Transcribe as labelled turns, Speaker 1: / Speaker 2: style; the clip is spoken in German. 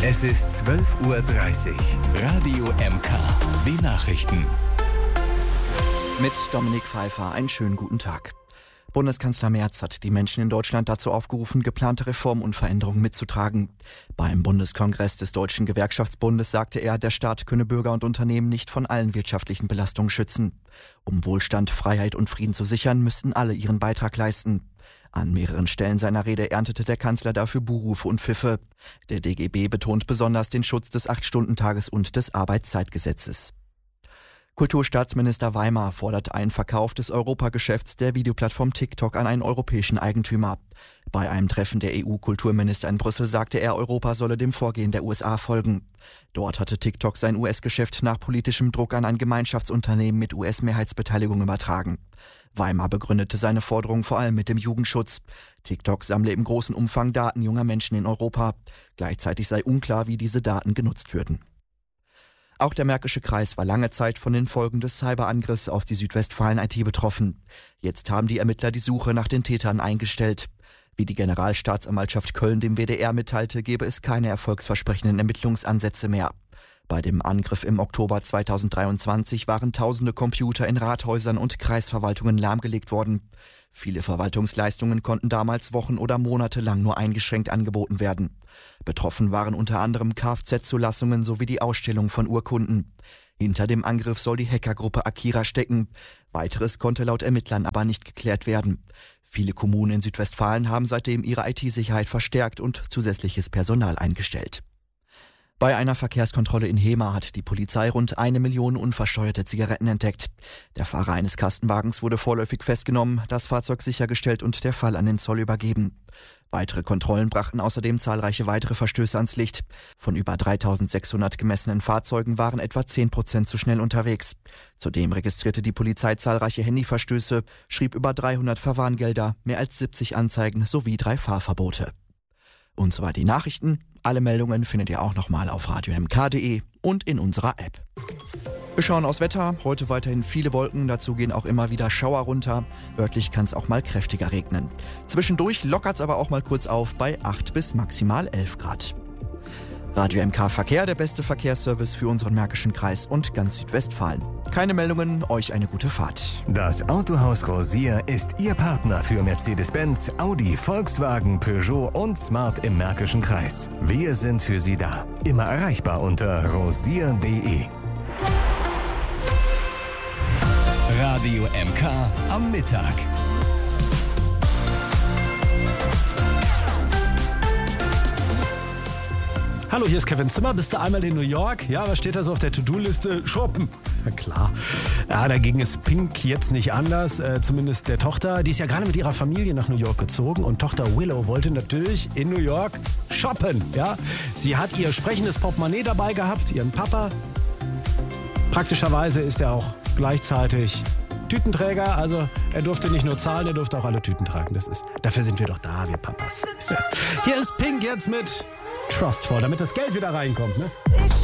Speaker 1: Es ist 12:30 Uhr. Radio MK. Die Nachrichten.
Speaker 2: Mit Dominik Pfeiffer einen schönen guten Tag. Bundeskanzler Merz hat die Menschen in Deutschland dazu aufgerufen, geplante Reformen und Veränderungen mitzutragen. Beim Bundeskongress des Deutschen Gewerkschaftsbundes sagte er, der Staat könne Bürger und Unternehmen nicht von allen wirtschaftlichen Belastungen schützen. Um Wohlstand, Freiheit und Frieden zu sichern, müssten alle ihren Beitrag leisten. An mehreren Stellen seiner Rede erntete der Kanzler dafür Buhrufe und Pfiffe. Der DGB betont besonders den Schutz des 8-Stunden-Tages und des Arbeitszeitgesetzes. Kulturstaatsminister Weimer fordert einen Verkauf des Europageschäfts der Videoplattform TikTok an einen europäischen Eigentümer. Bei einem Treffen der EU-Kulturminister in Brüssel sagte er, Europa solle dem Vorgehen der USA folgen. Dort hatte TikTok sein US-Geschäft nach politischem Druck an ein Gemeinschaftsunternehmen mit US-Mehrheitsbeteiligung übertragen. Weimar begründete seine Forderung vor allem mit dem Jugendschutz. TikTok sammle im großen Umfang Daten junger Menschen in Europa. Gleichzeitig sei unklar, wie diese Daten genutzt würden. Auch der Märkische Kreis war lange Zeit von den Folgen des Cyberangriffs auf die Südwestfalen-IT betroffen. Jetzt haben die Ermittler die Suche nach den Tätern eingestellt. Wie die Generalstaatsanwaltschaft Köln dem WDR mitteilte, gebe es keine erfolgsversprechenden Ermittlungsansätze mehr. Bei dem Angriff im Oktober 2023 waren tausende Computer in Rathäusern und Kreisverwaltungen lahmgelegt worden. Viele Verwaltungsleistungen konnten damals Wochen oder Monate lang nur eingeschränkt angeboten werden. Betroffen waren unter anderem Kfz-Zulassungen sowie die Ausstellung von Urkunden. Hinter dem Angriff soll die Hackergruppe Akira stecken. Weiteres konnte laut Ermittlern aber nicht geklärt werden. Viele Kommunen in Südwestfalen haben seitdem ihre IT-Sicherheit verstärkt und zusätzliches Personal eingestellt. Bei einer Verkehrskontrolle in Hemer hat die Polizei rund 1 Million unversteuerte Zigaretten entdeckt. Der Fahrer eines Kastenwagens wurde vorläufig festgenommen, das Fahrzeug sichergestellt und der Fall an den Zoll übergeben. Weitere Kontrollen brachten außerdem zahlreiche weitere Verstöße ans Licht. Von über 3.600 gemessenen Fahrzeugen waren etwa 10% zu schnell unterwegs. Zudem registrierte die Polizei zahlreiche Handyverstöße, schrieb über 300 Verwarngelder, mehr als 70 Anzeigen sowie 3 Fahrverbote. Und soweit die Nachrichten. Alle Meldungen findet ihr auch nochmal auf radiomk.de und in unserer App. Wir schauen aufs Wetter. Heute weiterhin viele Wolken, dazu gehen auch immer wieder Schauer runter. Örtlich kann es auch mal kräftiger regnen. Zwischendurch lockert es aber auch mal kurz auf bei 8 bis maximal 11 Grad. Radio MK Verkehr, der beste Verkehrsservice für unseren Märkischen Kreis und ganz Südwestfalen. Keine Meldungen, euch eine gute Fahrt.
Speaker 1: Das Autohaus Rosier ist Ihr Partner für Mercedes-Benz, Audi, Volkswagen, Peugeot und Smart im Märkischen Kreis. Wir sind für Sie da. Immer erreichbar unter rosier.de. Radio MK am Mittag.
Speaker 3: Hallo, hier ist Kevin Zimmer. Bist du einmal in New York? Ja, was steht da so auf der To-Do-Liste? Shoppen. Na klar. Ja, dagegen ist Pink jetzt nicht anders. Zumindest der Tochter. Die ist ja gerade mit ihrer Familie nach New York gezogen. Und Tochter Willow wollte natürlich in New York shoppen. Ja? Sie hat ihr sprechendes Portemonnaie dabei gehabt, ihren Papa. Praktischerweise ist er auch gleichzeitig Tütenträger. Also er durfte nicht nur zahlen, er durfte auch alle Tüten tragen. Dafür sind wir doch da, wir Papas. Hier ist Pink jetzt mit Trustful, damit das Geld wieder reinkommt, ne?